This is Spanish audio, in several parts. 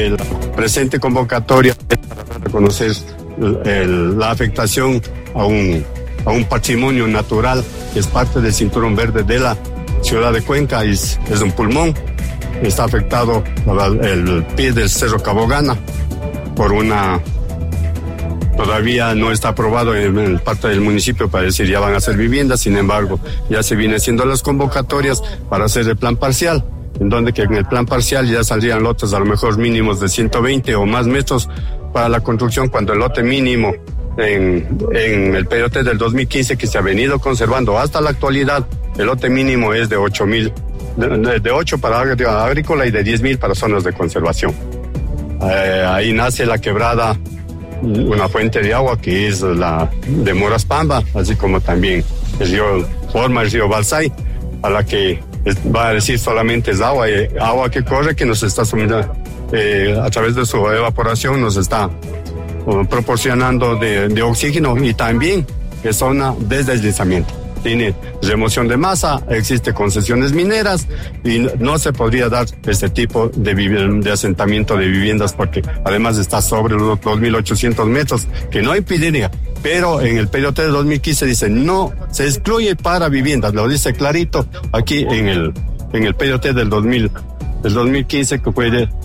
La presente convocatoria es para reconocer la afectación a un patrimonio natural que es parte del cinturón verde de la ciudad de Cuenca, es un pulmón. Está afectado el pie del Cerro Cabogana por todavía no está aprobado en parte del municipio para decir ya van a ser viviendas. Sin embargo, ya se viene haciendo las convocatorias para hacer el plan parcial, en donde que en el plan parcial ya saldrían lotes a lo mejor mínimos de 120 o más metros para la construcción, cuando el lote mínimo en el periodo del 2015 que se ha venido conservando hasta la actualidad, el lote mínimo es de 8,000, de 8 para agrícola y de 10,000 para zonas de conservación. Ahí nace la quebrada, una fuente de agua que es la de Moraspamba, así como también el río forma el río Balsay, a la que va a decir solamente es agua que corre, que nos está sumiendo a través de su evaporación, nos está proporcionando de oxígeno, y también es zona de deslizamiento. Tiene remoción de masa, existe concesiones mineras y no se podría dar este tipo de asentamiento de viviendas, porque además está sobre los 2.800 metros, que no impediría, pero en el PDOT de 2015 dice no se excluye para viviendas, lo dice clarito aquí en el PDOT del 2015 que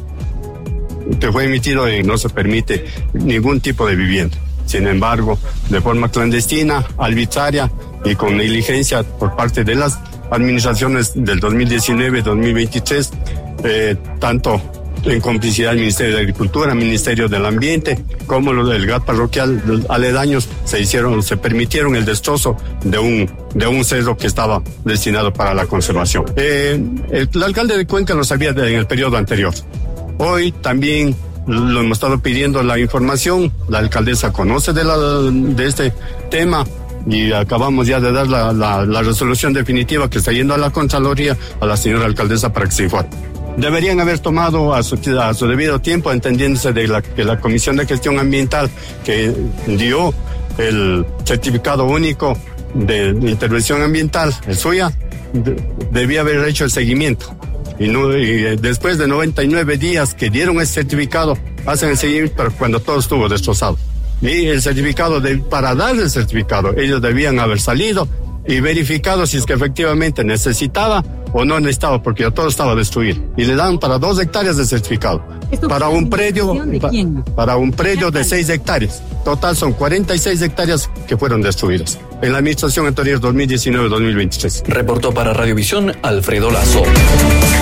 fue emitido, y no se permite ningún tipo de vivienda. Sin embargo, de forma clandestina, arbitraria y con negligencia por parte de las administraciones del 2019-2023, tanto en complicidad del Ministerio de Agricultura, Ministerio del Ambiente, como los del GAT parroquial aledaños, se permitieron el destrozo de un cerro que estaba destinado para la conservación. El alcalde de Cuenca lo sabía en el periodo anterior. Hoy también lo hemos estado pidiendo la información. La alcaldesa conoce de este tema y acabamos ya de dar la resolución definitiva que está yendo a la Contraloría, a la señora alcaldesa, para que se informe. Deberían haber tomado a su debido tiempo, entendiéndose que la Comisión de Gestión Ambiental que dio el certificado único de intervención ambiental, el SUYA, debía haber hecho el seguimiento. Y después de 99 días que dieron ese certificado, hacen el seguimiento, pero cuando todo estuvo destrozado. Y el certificado, para dar el certificado, ellos debían haber salido y verificado si es que efectivamente necesitaba o no necesitaba, porque ya todo estaba destruido. Y le dan para 2 hectáreas de certificado. Para un predio de 6 hectáreas. Total son 46 hectáreas que fueron destruidas en la administración anterior 2019-2023. Reportó para Radiovisión Alfredo Lazo.